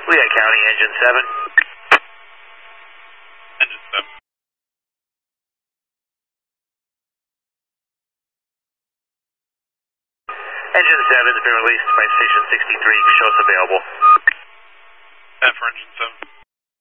Lehigh County, engine 7. Engine 7. Engine 7 has been released by station 63. Show us available. That for engine 7.